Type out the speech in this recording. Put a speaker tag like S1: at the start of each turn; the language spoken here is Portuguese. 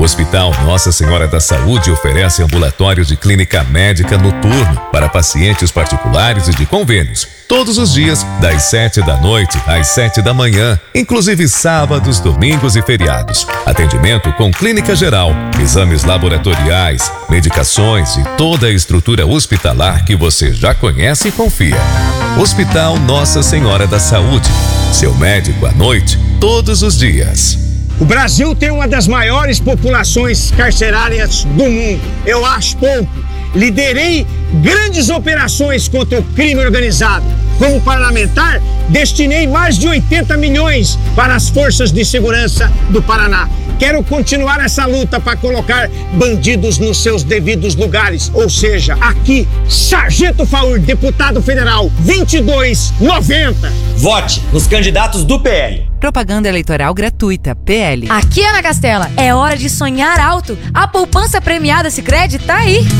S1: O Hospital Nossa Senhora da Saúde oferece ambulatório de clínica médica noturno para pacientes particulares e de convênios, todos os dias, das 7 da noite às 7 da manhã, inclusive sábados, domingos e feriados. Atendimento com clínica geral, exames laboratoriais, medicações e toda a estrutura hospitalar que você já conhece e confia. Hospital Nossa Senhora da Saúde, seu médico à noite, todos os dias.
S2: O Brasil tem uma das maiores populações carcerárias do mundo. Eu acho pouco. Liderei grandes operações contra o crime organizado. Como parlamentar, destinei mais de 80 milhões para as forças de segurança do Paraná. Quero continuar essa luta para colocar bandidos nos seus devidos lugares. Ou seja, aqui, Sargento Faur, deputado federal, 2290.
S3: Vote nos candidatos do PL.
S4: Propaganda eleitoral gratuita, PL.
S5: Aqui, Ana Castela, é hora de sonhar alto. A poupança premiada Sicredi tá aí.